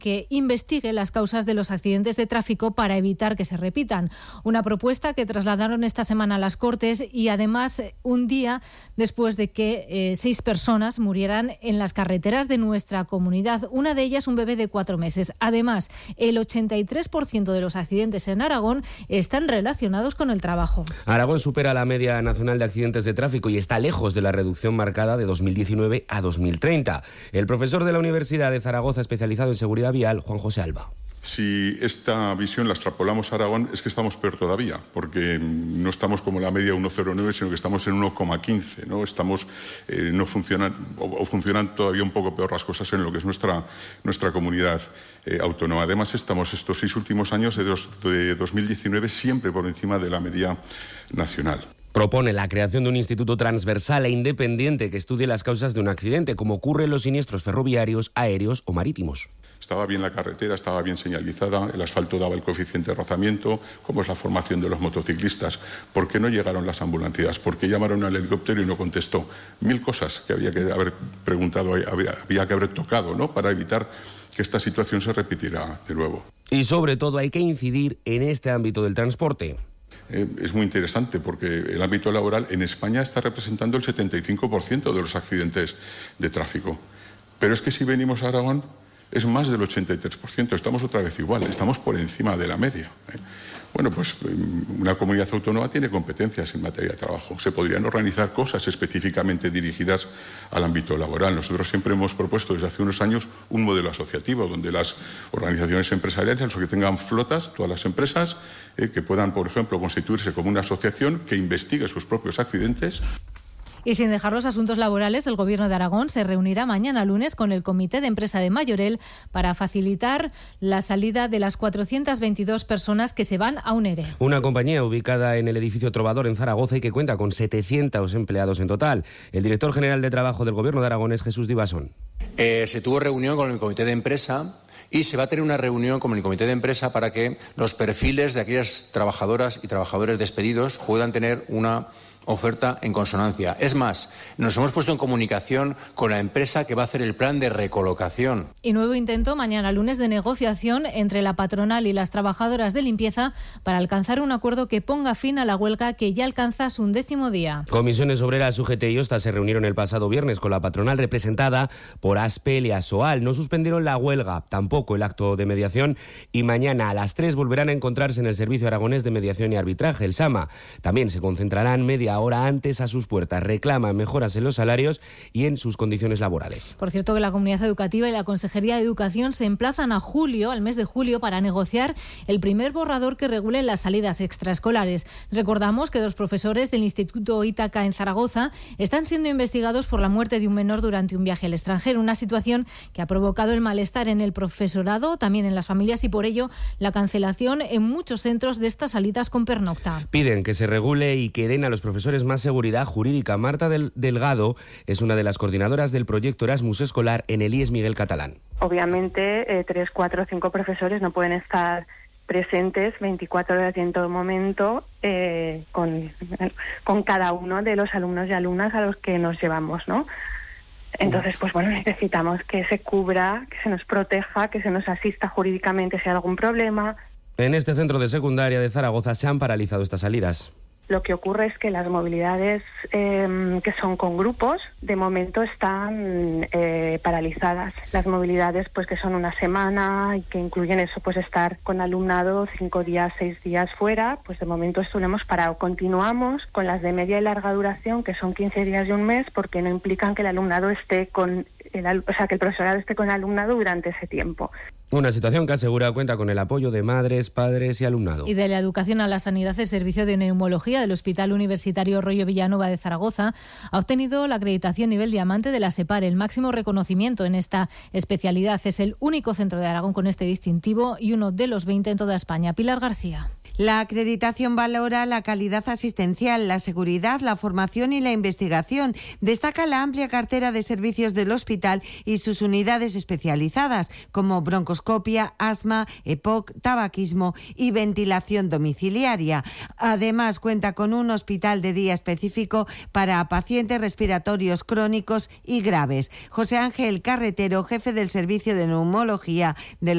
que investigue las causas de los accidentes de tráfico para evitar que se repitan. Una propuesta que trasladaron esta semana a las Cortes y además un día después de que 6 personas murieran en las carreteras de nuestra comunidad. Una de ellas un bebé de 4 meses. Además, el 83% de los accidentes en Aragón están relacionados con el trabajo. Aragón supera la media nacional de accidentes de tráfico y está lejos de la reducción marcada de 2019 a 2030. El profesor de la Universidad de Zaragoza especializado en seguridad vial, Juan José Alba. Si esta visión la extrapolamos a Aragón, es que estamos peor todavía, porque no estamos como la media 1,09, sino que estamos en 1,15, ¿no? No funcionan, o funcionan todavía un poco peor las cosas en lo que es nuestra comunidad autónoma. Además, estamos estos 6 últimos años de 2019 siempre por encima de la media nacional. Propone la creación de un instituto transversal e independiente que estudie las causas de un accidente, como ocurre en los siniestros ferroviarios, aéreos o marítimos. Estaba bien la carretera, estaba bien señalizada, el asfalto daba el coeficiente de rozamiento, cómo es la formación de los motociclistas, por qué no llegaron las ambulancias, por qué llamaron al helicóptero y no contestó. 1000 cosas que había que haber preguntado, había que haber tocado, ¿no?, para evitar que esta situación se repitiera de nuevo. Y sobre todo hay que incidir en este ámbito del transporte. Es muy interesante porque el ámbito laboral en España está representando el 75% de los accidentes de tráfico. Pero es que si venimos a Aragón es más del 83%, estamos otra vez igual, estamos por encima de la media. Bueno, pues una comunidad autónoma tiene competencias en materia de trabajo. Se podrían organizar cosas específicamente dirigidas al ámbito laboral. Nosotros siempre hemos propuesto desde hace unos años un modelo asociativo donde las organizaciones empresariales, los que tengan flotas, todas las empresas, que puedan, por ejemplo, constituirse como una asociación que investigue sus propios accidentes. Y sin dejar los asuntos laborales, el Gobierno de Aragón se reunirá mañana lunes con el Comité de Empresa de Mayorel para facilitar la salida de las 422 personas que se van a un ERE. Una compañía ubicada en el edificio Trovador en Zaragoza y que cuenta con 700 empleados en total. El director general de Trabajo del Gobierno de Aragón es Jesús Divasón. Se tuvo reunión con el Comité de Empresa y se va a tener una reunión con el Comité de Empresa para que los perfiles de aquellas trabajadoras y trabajadores despedidos puedan tener una oferta en consonancia. Es más, nos hemos puesto en comunicación con la empresa que va a hacer el plan de recolocación. Y nuevo intento mañana lunes de negociación entre la patronal y las trabajadoras de limpieza para alcanzar un acuerdo que ponga fin a la huelga que ya alcanza su 10º día. Comisiones Obreras, UGT y OSTA se reunieron el pasado viernes con la patronal representada por ASPEL y ASOAL. No suspendieron la huelga, tampoco el acto de mediación, y mañana a las 3 volverán a encontrarse en el Servicio Aragonés de Mediación y Arbitraje, el SAMA. También se concentrarán media hora antes a sus puertas. Reclaman mejoras en los salarios y en sus condiciones laborales. Por cierto, que la Comunidad Educativa y la Consejería de Educación se emplazan a julio, al mes de julio, para negociar el primer borrador que regule las salidas extraescolares. Recordamos que 2 profesores del Instituto Ítaca en Zaragoza están siendo investigados por la muerte de un menor durante un viaje al extranjero, una situación que ha provocado el malestar en el profesorado, también en las familias, y por ello la cancelación en muchos centros de estas salidas con pernocta. Piden que se regule y que den a los profesores más seguridad jurídica. Marta Delgado es una de las coordinadoras del proyecto Erasmus escolar en el IES Miguel Catalán. Obviamente, 3, 4, 5 profesores no pueden estar presentes 24 horas y en todo momento con cada uno de los alumnos y alumnas a los que nos llevamos, ¿no? Entonces, pues bueno, necesitamos que se cubra, que se nos proteja, que se nos asista jurídicamente si hay algún problema. En este centro de secundaria de Zaragoza se han paralizado estas salidas. Lo que ocurre es que las movilidades que son con grupos, de momento están paralizadas. Las movilidades pues que son una semana y que incluyen eso, pues estar con alumnado 5 días, 6 días fuera, pues de momento esto lo hemos parado. Continuamos con las de media y larga duración, que son 15 días y un mes, porque no implican que el alumnado esté que el profesorado esté con el alumnado durante ese tiempo. Una situación que asegura cuenta con el apoyo de madres, padres y alumnado. Y de la educación a la sanidad, el Servicio de Neumología del Hospital Universitario Rollo Villanova de Zaragoza ha obtenido la acreditación nivel diamante de la SEPAR, el máximo reconocimiento en esta especialidad. Es el único centro de Aragón con este distintivo y uno de los 20 en toda España. Pilar García. La acreditación valora la calidad asistencial, la seguridad, la formación y la investigación. Destaca la amplia cartera de servicios del hospital y sus unidades especializadas, como broncoscopia, asma, EPOC, tabaquismo y ventilación domiciliaria. Además, cuenta con un hospital de día específico para pacientes respiratorios crónicos y graves. José Ángel Carretero, jefe del servicio de neumología del